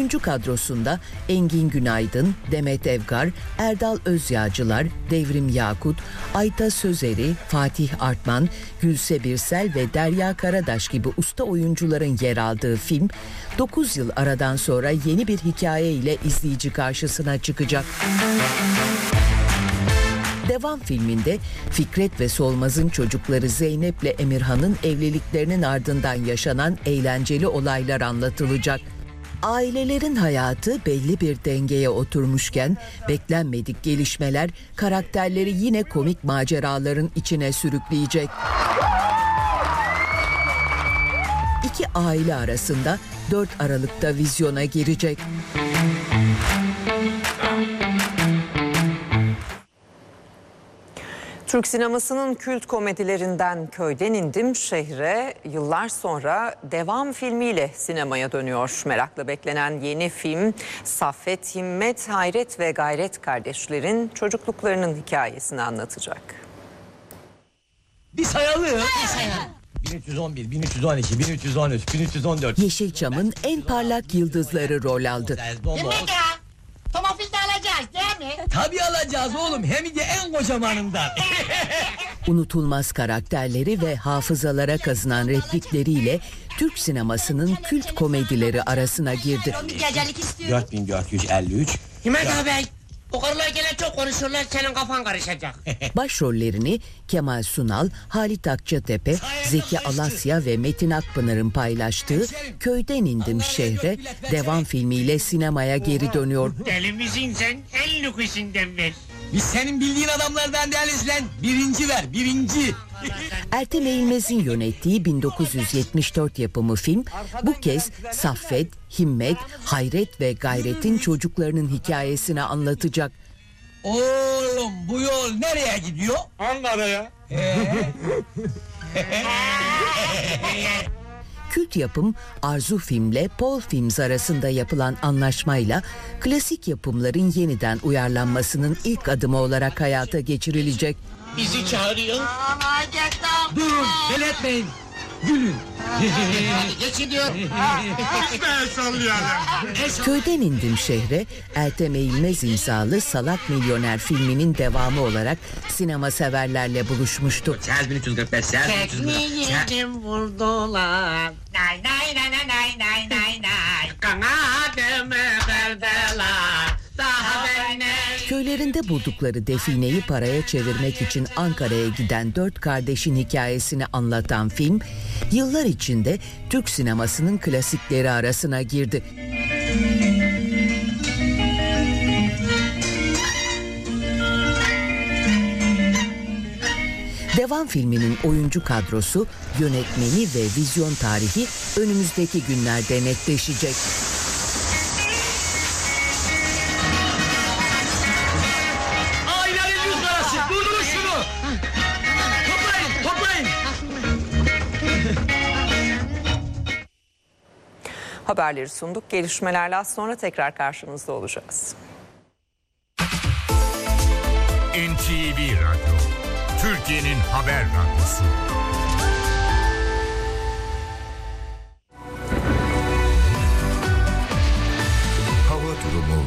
Oyuncu kadrosunda Engin Günaydın, Demet Evgar, Erdal Özyağcılar, Devrim Yakut, Ayta Sözeri, Fatih Artman, Gülse Birsel ve Derya Karadaş gibi usta oyuncuların yer aldığı film, 9 yıl aradan sonra yeni bir hikaye ile izleyici karşısına çıkacak. Devam filminde Fikret ve Solmaz'ın çocukları Zeynep'le Emirhan'ın evliliklerinin ardından yaşanan eğlenceli olaylar anlatılacak. Ailelerin hayatı belli bir dengeye oturmuşken beklenmedik gelişmeler karakterleri yine komik maceraların içine sürükleyecek. İki aile arasında 4 Aralık'ta vizyona girecek. Türk sinemasının kült komedilerinden Köyden İndim Şehre yıllar sonra Devam filmiyle sinemaya dönüyor. Merakla beklenen yeni film Saffet, Himmet, Hayret ve Gayret kardeşlerin çocukluklarının hikayesini anlatacak. Bir sayalım. 1311, 1312, 1313, 1314. Yeşilçam'ın en parlak yıldızları rol aldı. Himmet ya. Tomofilde alacağız değil mi? Tabii alacağız oğlum. Hem de en kocamanından. Unutulmaz karakterleri ve hafızalara kazınan replikleriyle Türk sinemasının kült komedileri arasına girdi. 4453. Himmet abi. O karılar gene çok konuşurlar, senin kafan karışacak. Başrollerini Kemal Sunal, Halit Akçatepe, Zeki Alasya ve Metin Akpınar'ın paylaştığı Köyden İndim Şehre Devam filmiyle sinemaya geri dönüyor. Deli misin sen? En lüküsünden ver. Biz senin bildiğin adamlardan değiliz lan. Birinci ver, birinci. Ertem Eğilmez'in yönettiği 1974 yapımı film bu kez Saffet, Himmet, Hayret ve Gayret'in çocuklarının hikayesini anlatacak. Oğlum bu yol nereye gidiyor? Ankara'ya. Kült yapım Arzu Film'le Pol Films arasında yapılan anlaşmayla klasik yapımların yeniden uyarlanmasının ilk adımı olarak hayata geçirilecek. Bizi çağırıyor. Durun, belirtmeyin. Gülün. Geçin diyor. Ben sallıyorum. Köyden İndim Şehre, Ertem Eğilmez imzalı Salak Milyoner filminin devamı olarak sinema severlerle buluşmuştu. 1345, 1345. Tekniğimi vurdular. Nay nay nay nay nay nay nay nay. Kanadımı verdiler. Daha ben ne? Köylerinde buldukları defineyi paraya çevirmek için Ankara'ya giden 4 kardeşin hikayesini anlatan film, yıllar içinde Türk sinemasının klasikleri arasına girdi. Devam filminin oyuncu kadrosu, yönetmeni ve vizyon tarihi önümüzdeki günlerde netleşecek. Ailenin yüz karası, durdurun şunu. Toplayın. Haberleri sunduk. Gelişmelerle az sonra tekrar karşınızda olacağız. NTV Radyo, Türkiye'nin haber radyosu. Hava durumu.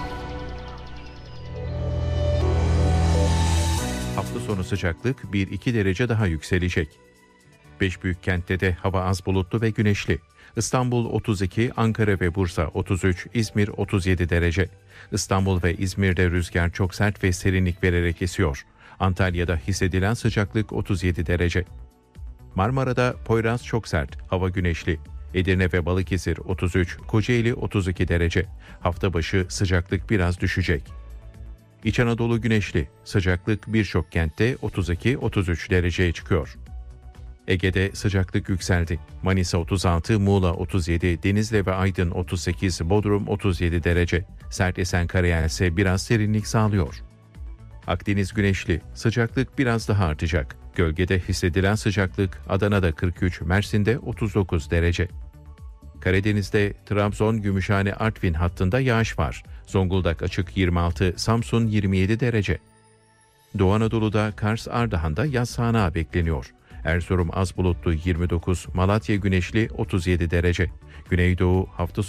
Hafta sonu sıcaklık 1-2 derece daha yükselecek. 5 büyük kentte de hava az bulutlu ve güneşli. İstanbul 32, Ankara ve Bursa 33, İzmir 37 derece. İstanbul ve İzmir'de rüzgar çok sert ve serinlik vererek esiyor. Antalya'da hissedilen sıcaklık 37 derece. Marmara'da Poyraz çok sert, hava güneşli. Edirne ve Balıkesir 33, Kocaeli 32 derece. Hafta başı sıcaklık biraz düşecek. İç Anadolu güneşli, sıcaklık birçok kentte 32-33 dereceye çıkıyor. Ege'de sıcaklık yükseldi. Manisa 36, Muğla 37, Denizli ve Aydın 38, Bodrum 37 derece. Sert esen karayel ise biraz serinlik sağlıyor. Akdeniz güneşli, sıcaklık biraz daha artacak. Gölgede hissedilen sıcaklık Adana'da 43, Mersin'de 39 derece. Karadeniz'de Trabzon, Gümüşhane, Artvin hattında yağış var. Zonguldak açık 26, Samsun 27 derece. Doğu Anadolu'da Kars, Ardahan'da yaz sağanağı bekleniyor. Erzurum az bulutlu 29, Malatya güneşli 37 derece. Güneydoğu hafta